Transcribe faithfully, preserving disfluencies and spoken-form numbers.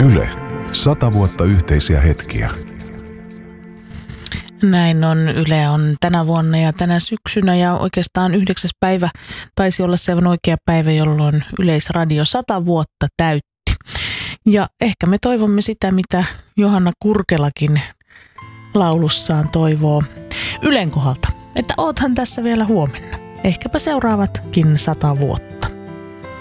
Yle. Sata vuotta yhteisiä hetkiä. Näin on. Yle on tänä vuonna ja tänä syksynä ja oikeastaan yhdeksäs päivä taisi olla se oikea päivä, jolloin Yleisradio sata vuotta täytti. Ja ehkä me toivomme sitä, mitä Johanna Kurkelakin laulussaan toivoo Ylen kohdalta, että oothan tässä vielä huomenna. Ehkäpä seuraavatkin sata vuotta.